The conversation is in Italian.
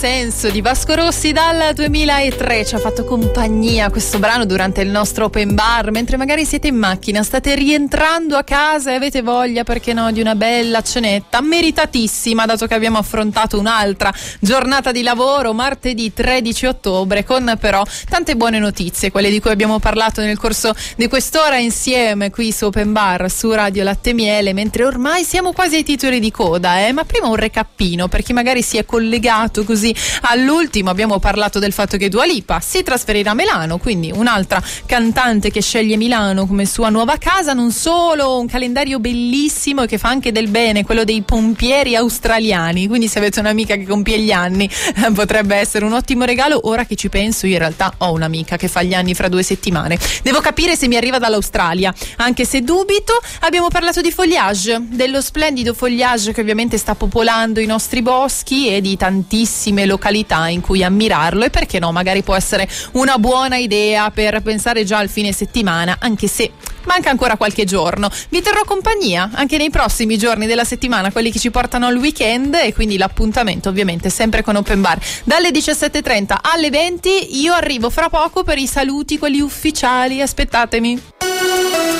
Senso di Vasco Rossi dal 2003 ci ha fatto compagnia questo brano durante il nostro open bar, mentre magari siete in macchina, state rientrando a casa e avete voglia, perché no, di una bella cenetta meritatissima, dato che abbiamo affrontato un'altra giornata di lavoro martedì 13 ottobre con però tante buone notizie, quelle di cui abbiamo parlato nel corso di quest'ora insieme qui su Open Bar su Radio Latte Miele, mentre ormai siamo quasi ai titoli di coda, ma prima un recappino per chi magari si è collegato così all'ultimo. Abbiamo parlato del fatto che Dua Lipa si trasferirà a Milano, quindi un'altra cantante che sceglie Milano come sua nuova casa. Non solo, un calendario bellissimo che fa anche del bene, quello dei pompieri australiani, quindi se avete un'amica che compie gli anni potrebbe essere un ottimo regalo. Ora che ci penso, io in realtà ho un'amica che fa gli anni fra 2 settimane, devo capire se mi arriva dall'Australia, anche se dubito. Abbiamo parlato di foliage, dello splendido foliage che ovviamente sta popolando i nostri boschi e di tantissime località in cui ammirarlo, e perché no, magari può essere una buona idea per pensare già al fine settimana, anche se manca ancora qualche giorno. Vi terrò compagnia anche nei prossimi giorni della settimana, quelli che ci portano al weekend, e quindi l'appuntamento ovviamente sempre con Open Bar dalle 17:30 alle 20. Io arrivo fra poco per i saluti, quelli ufficiali, aspettatemi.